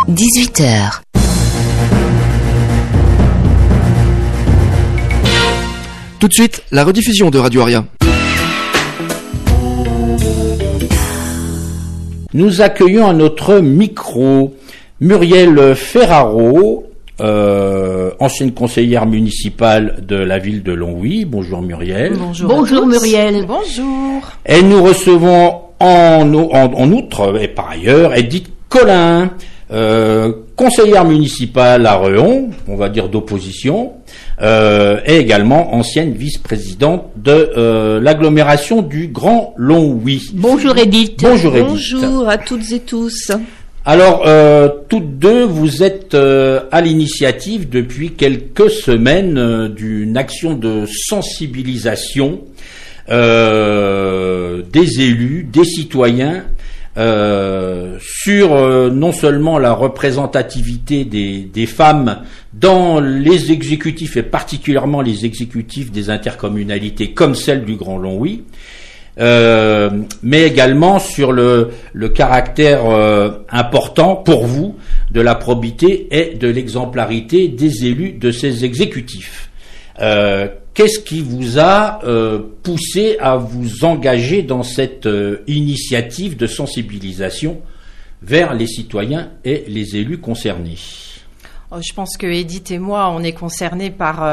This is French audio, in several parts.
18h. Tout de suite, la rediffusion de Radio Aria. Nous accueillons à notre micro Muriel Ferraro, ancienne conseillère municipale de la ville de Longwy. Bonjour Muriel. Bonjour Muriel. Bonjour. Et nous recevons en outre, et par ailleurs, Edith Collin, conseillère municipale à Reon, on va dire d'opposition, et également ancienne vice-présidente de l'agglomération du Grand Longwy. Bonjour Edith. Bonjour Edith. Bonjour à toutes et tous. Alors, toutes deux, vous êtes à l'initiative depuis quelques semaines d'une action de sensibilisation des élus, des citoyens, sur non seulement la représentativité des femmes dans les exécutifs et particulièrement les exécutifs des intercommunalités comme celle du Grand Longwy, mais également sur le caractère important pour vous de la probité et de l'exemplarité des élus de ces exécutifs. Qu'est-ce qui vous a poussé à vous engager dans cette initiative de sensibilisation vers les citoyens et les élus concernés? Je pense que Edith et moi, on est concernés par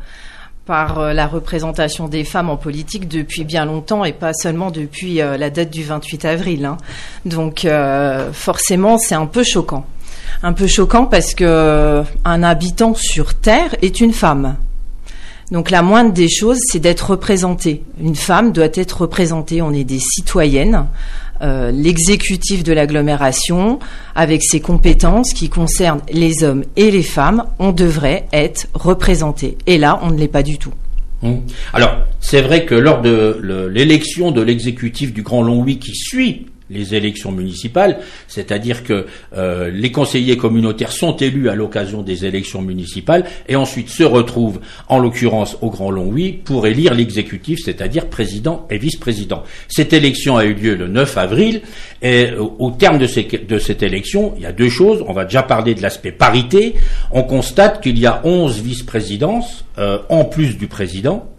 la représentation des femmes en politique depuis bien longtemps et pas seulement depuis la date du 28 avril. Donc forcément, c'est un peu choquant. Un peu choquant parce que un habitant sur Terre est une femme. Donc la moindre des choses, c'est d'être représentée. Une femme doit être représentée. On est des citoyennes. L'exécutif de l'agglomération, avec ses compétences qui concernent les hommes et les femmes, on devrait être représenté. Et là, on ne l'est pas du tout. Alors, c'est vrai que lors de l'élection de l'exécutif du Grand Longwy qui suit les élections municipales, c'est-à-dire que les conseillers communautaires sont élus à l'occasion des élections municipales et ensuite se retrouvent, en l'occurrence au Grand Longwy, pour élire l'exécutif, c'est-à-dire président et vice-président. Cette élection a eu lieu le 9 avril et au terme de cette élection, il y a deux choses. On va déjà parler de l'aspect parité. On constate qu'il y a 11 vice-présidences en plus du président,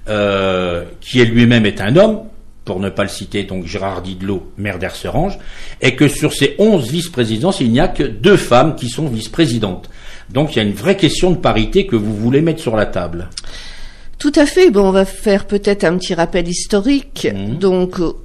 qui lui-même est un homme, pour ne pas le citer, donc Gérard Didlot, maire d'Erserange, et que sur ces 11 vice-présidences, il n'y a que 2 femmes qui sont vice-présidentes. Donc il y a une vraie question de parité que vous voulez mettre sur la table. Tout à fait. Bon, on va faire peut-être un petit rappel historique. Donc,